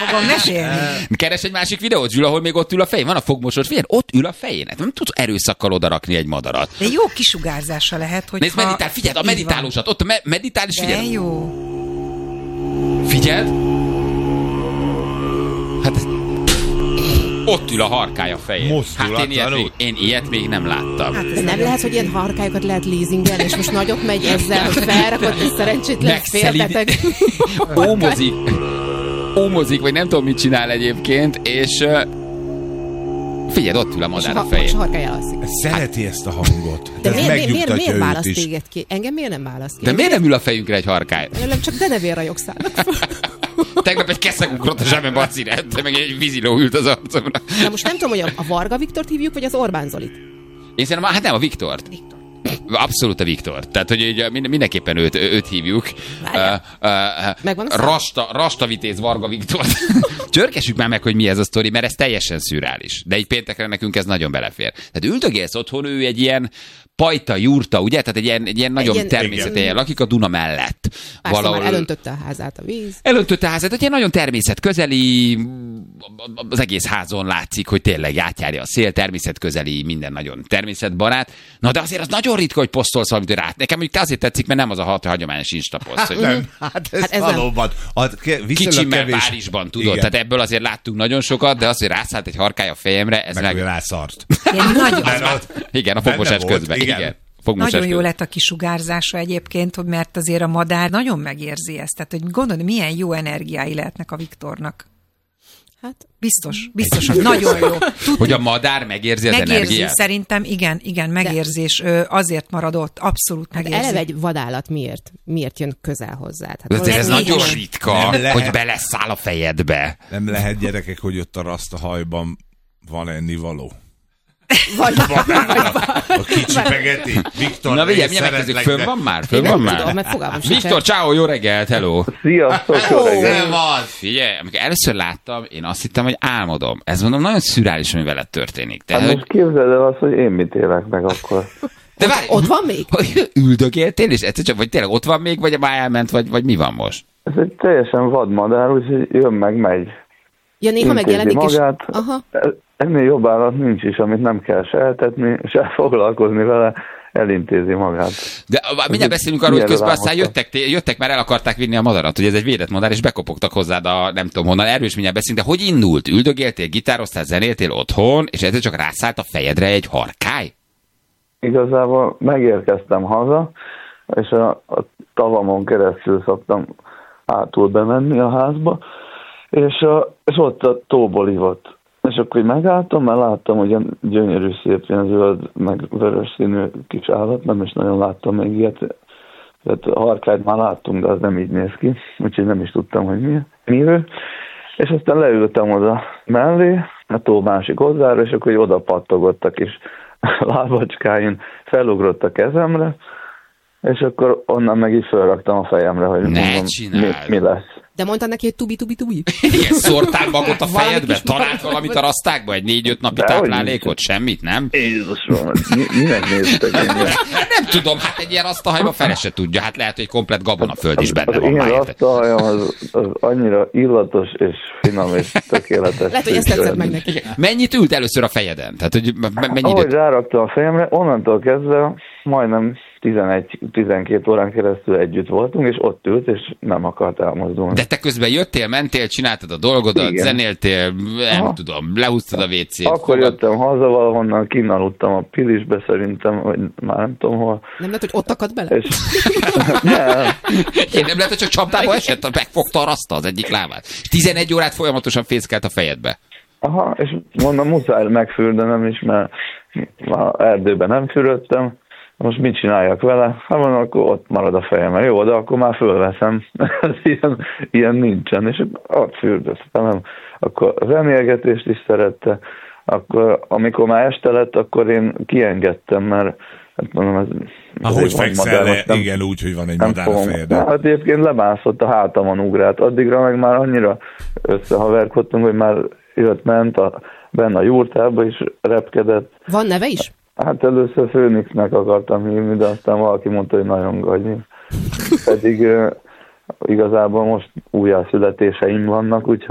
fogom mesélni. Keres egy másik videót, Zsül, ahol még ott ül a fején. Van a fogmosós, figyelj, ott ül a fején. Nem tudsz erőszakkal odarakni egy madarat. De jó kisugárzása lehet, hogy nézd, meditál, figyeld a meditálósat. Ott a meditál is, figyeld. De jó. Figyeld. Hát ott ül a harkály a fején. Hát én ilyet még nem láttam. Hát nem lehet, hogy ilyen harkályokat lehet leasingelni, és most nagyot megy ezzel, hogy felrakott egy szerencsétlen félbeteg. Ómozik, vagy nem tudom, mit csinál egyébként, és figyeld, ott ül a madár a fején. És a harkály alszik. Szereti ezt a hangot. De miért választ téged ki? Engem miért nem választ ki? De miért nem ül a fejünkre egy harkály? Nem csak denevér rajogszának. Tegnap egy keszeg ugrott a zsebben, Bacire, de meg egy víziló ült az arcomra. Na most nem tudom, hogy a Varga Viktort hívjuk, vagy az Orbán Zolit? Én szerintem, hát nem, a Viktort. Abszolút a Viktor. Tehát, hogy mindenképpen őt hívjuk. Rasta Vitéz Varga Viktor. Csörkessük már meg, hogy mi ez a sztori, mert ez teljesen szürreális. De így péntekre nekünk ez nagyon belefér. Tehát üldögélsz otthon, ő egy ilyen pajta, jurta, ugye? Tehát egy ilyen nagyon természetesen lakik a Duna mellett. Valahol elöntötte a házát a víz. Elöntötte a házát, hogy egy nagyon természetközeli, az egész házon látszik, hogy tényleg átjárja a szél, természetközeli, minden nagyon természetbarát. Na de azért az nagyon ritka, hogy posztolsz valamit rá. Nekem mondjuk te azért tetszik, mert nem az a hagyományos instaposzt. Hát ez valóban. Kicsimmel Párizsban, tudod? Tehát ebből azért láttunk nagyon sokat, de azért rászállt egy harkály a fejemre. Ez meg rászart. Igen, a fogmosás közben. Igen. Nagyon jó lett a kisugárzása egyébként, mert azért a madár nagyon megérzi ezt. Tehát, hogy gondolod, milyen jó energiái lehetnek a Viktornak. Hát biztos, hogy nagyon jó. Hogy a madár megérzi az energiát? Szerintem igen, megérzés. Azért maradott, abszolút megérzi. Eleve egy vadállat miért jön közel hozzád? Hát ez nagyon ritka, hogy beleszáll a fejedbe. Nem lehet, gyerekek, hogy ott a rasztahajban van ennivaló. Vagy a kicsi pegeti. Viktor, na vigyel, milyen megkezdjük? Fönn van már? Viktor, ciao, jó reggelt, hello. Sziasztok, jó reggelt. Figyelj, amikor először láttam, én azt hittem, hogy álmodom. Ez mondom, nagyon szürreális, ami veled történik. Hát most képzeld el azt, hogy én mit élek meg akkor. De várj, ott van még? Üldögéltél, és egyszer csak, vagy tényleg ott van még, vagy már elment, vagy mi van most? Ez egy teljesen vadmadár, úgyhogy jön meg, megy. Ja, néha megjelenik magát. Ennél jobb állat nincs is, amit nem kell se eltetni, se foglalkozni vele, elintézi magát. De mindjárt beszélünk arról, hogy közben aztán jöttek, már el akarták vinni a madarat, hogy ez egy védett madár, és bekopogtak hozzád a nem tudom honnan, erről is mindjárt beszélünk, de hogy indult? Üldögéltél, gitároztál, zenéltél otthon, és ezzel csak rászállt a fejedre egy harkály? Igazából megérkeztem haza, és a tavamon keresztül szoktam hátul bemenni a házba, és ott a tóból ivott. És akkor megálltam, mert láttam, hogy ilyen gyönyörű, szép, ilyen zöld, meg vörös színű kis állat, nem is nagyon láttam még ilyet. Tehát a harkályt már láttunk, de az nem így néz ki, úgyhogy nem is tudtam, hogy mi ő. És aztán leültem oda mellé, a tó másik oldalára, és akkor oda pattogott a kis lábacskáin, felugrott a kezemre, és akkor onnan meg így felraktam a fejemre, hogy mondom, mi lesz. De mondtad neki, hogy tubi. Igen, szórtál magot a fejedbe? Talált valamit a rasztákba? Egy 4-5 napi táplálékot? Semmit, nem? Jézusom, minek néztek én? Nem tudom, hát egy ilyen rasztahajba fele se tudja. Hát lehet, hogy komplet gabonaföld is benne van. Az én rasztahajam az annyira illatos és finom és tökéletes. Lehet, hogy ezt tetszett meg neki. Mennyit ült először a fejeden? Tehát, hogy mennyi ahogy időt? Ráraktam a fejemre, onnantól kezdve majdnem 11-12 órán keresztül együtt voltunk, és ott ült, és nem akart elmozdulni. De te közben jöttél, mentél, csináltad a dolgodat, igen. Zenéltél, nem tudom, lehúztad a WC-t. Akkor jöttem haza valahonnan, kinaludtam a Pilisbe szerintem, vagy már nem tudom hol. Nem lehet, hogy ott akadt bele? Nem. Én nem lehet, hogy csak csapdába esett, megfogta a raszta az egyik lábát. 11 órát folyamatosan fészkelt a fejedbe. Aha, és mondom, muszáj megfürdenem is, mert a erdőben nem fürödtem. Most mit csináljak vele? Hát mondom, akkor ott marad a fejem. Jó, de akkor már fölveszem. ilyen nincsen. És ott fürdöztem. Akkor zenélgetést is szerette. Akkor, amikor már este lett, akkor én kiengedtem, mert hát mondom, ahogy fekszel le, igen, úgy, hogy van egy madár a fejedben. Hát egyébként lebászott a hátamon ugrált. Addigra meg már annyira összehaverkodtunk, hogy már ment benne a jurtába is repkedett. Van neve is? Hát először Főnixnek akartam hívni, de aztán valaki mondta, hogy nagyon gagyi. Pedig igazából most újjászületéseim vannak, úgyhogy